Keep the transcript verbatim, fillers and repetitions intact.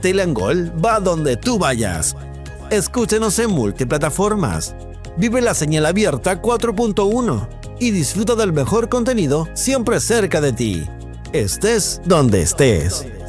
Style and Gold va donde tú vayas. Escúchenos en multiplataformas. Vive la señal abierta cuatro punto uno y disfruta del mejor contenido siempre cerca de ti. Estés donde estés.